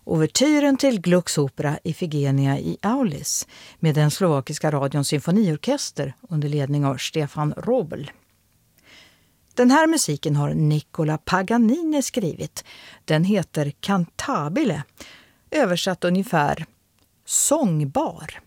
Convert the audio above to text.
Ouvertyren till Glucks opera Ifigenia i Aulis med den slovakiska radions symfoniorkester under ledning av Stefan Robel. Den här musiken har Nicola Paganini skrivit. Den heter Cantabile, översatt ungefär sångbar.